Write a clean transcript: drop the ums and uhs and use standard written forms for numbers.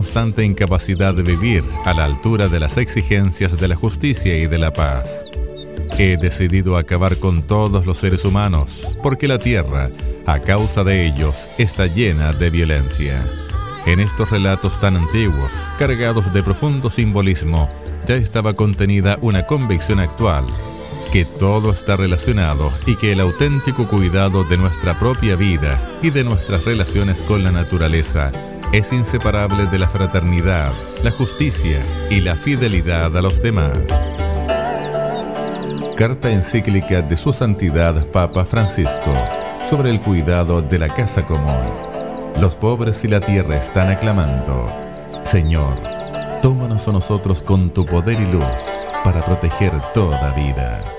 constante incapacidad de vivir a la altura de las exigencias de la justicia y de la paz. He decidido acabar con todos los seres humanos, porque la tierra, a causa de ellos, está llena de violencia. En estos relatos tan antiguos, cargados de profundo simbolismo, ya estaba contenida una convicción actual, que todo está relacionado y que el auténtico cuidado de nuestra propia vida y de nuestras relaciones con la naturaleza es inseparable de la fraternidad, la justicia y la fidelidad a los demás. Carta encíclica de Su Santidad Papa Francisco sobre el cuidado de la casa común. Los pobres y la tierra están aclamando: Señor, tómanos a nosotros con tu poder y luz para proteger toda vida.